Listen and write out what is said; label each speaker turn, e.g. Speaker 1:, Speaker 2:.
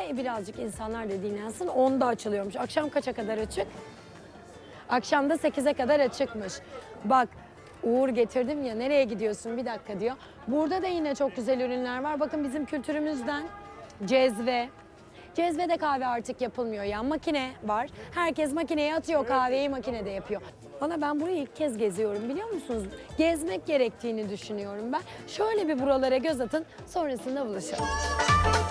Speaker 1: birazcık insanlar da dinlensin. 10'da açılıyormuş. Akşam kaça kadar açık? Akşam da 8'e kadar açıkmış. Bak Uğur getirdim ya, nereye gidiyorsun bir dakika diyor. Burada da yine çok güzel ürünler var. Bakın bizim kültürümüzden cezve. Cezvede kahve artık yapılmıyor ya. Makine var. Herkes makineye atıyor, kahveyi makinede yapıyor. Valla ben burayı ilk kez geziyorum, biliyor musunuz? Gezmek gerektiğini düşünüyorum ben. Şöyle bir buralara göz atın, sonrasında buluşalım.